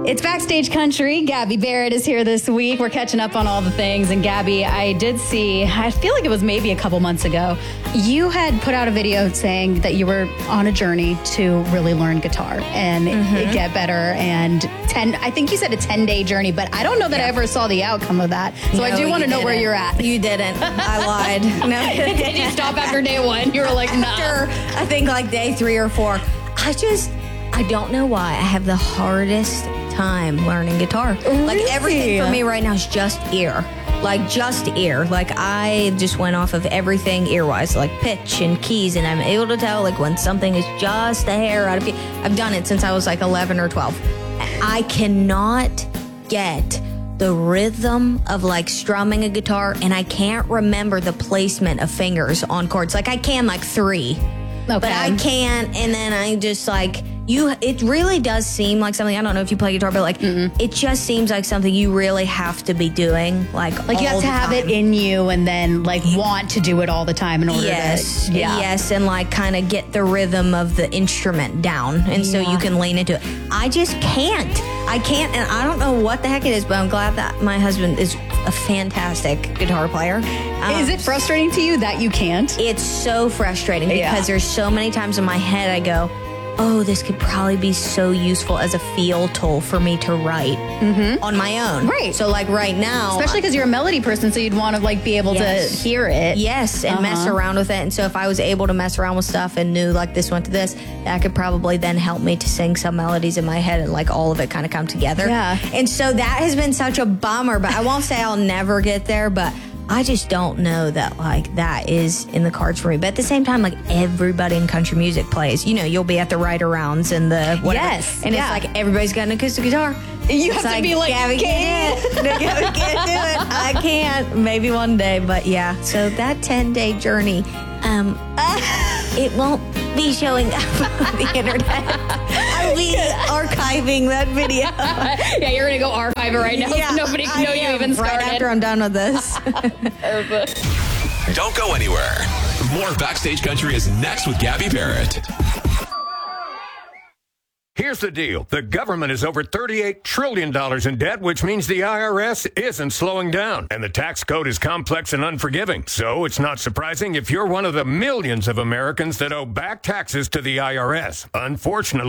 It's Backstage Country. Gabby Barrett is here this week. We're catching up on all the things. And Gabby, I did see, I feel like it was maybe a couple months ago, you had put out a video saying that you were on a journey to really learn guitar and get better. And I think you said a 10-day journey, but I don't know that I ever saw the outcome of that. So I do want to know where you're at. You didn't. I lied. No. Did you stop after day one? You were like, nah. After, I think like day 3 or 4. I don't know why I have the hardest time learning guitar. Really? Like everything for me right now is just ear. Like just ear. Like I just went off of everything ear-wise, like pitch and keys, and I'm able to tell like when something is just a hair out of key. I've done it since I was like 11 or 12. I cannot get the rhythm of like strumming a guitar, and I can't remember the placement of fingers on chords. Like I can like 3, but I can't, and then I just like... it really does seem like something, I don't know if you play guitar, but like it just seems like something you really have to be doing like you have to have it in you and then like want to do it all the time in order to yes, and like kind of get the rhythm of the instrument down, and so you can lean into it. I just can't, and I don't know what the heck it is, but I'm glad that my husband is a fantastic guitar player. Is it frustrating to you that you can't? It's so frustrating because there's so many times in my head I go, oh, this could probably be so useful as a feel tool for me to write on my own. Right. So like right now. Especially because you're a melody person, so you'd want to like be able to hear it. Yes, and mess around with it. And so if I was able to mess around with stuff and knew like this went to this, that could probably then help me to sing some melodies in my head and like all of it kind of come together. Yeah. And so that has been such a bummer, but I won't say I'll never get there, but I just don't know that like that is in the cards for me. But at the same time, like everybody in country music plays. You know, you'll be at the write-arounds and the whatever. Yes. And it's like everybody's got an acoustic guitar. You have to be like, Gabby can't do it. Gabby can't do it. I can't. Maybe one day, but yeah. So that 10-day journey, it won't be showing up on the internet. I'll be archiving that video. Yeah, you're going to go archive it right now so nobody can know you even started. Right after I'm done with this. Don't go anywhere. More Backstage Country is next with Gabby Barrett. Here's the deal. The government is over $38 trillion in debt, which means the IRS isn't slowing down. And the tax code is complex and unforgiving. So it's not surprising if you're one of the millions of Americans that owe back taxes to the IRS. Unfortunately,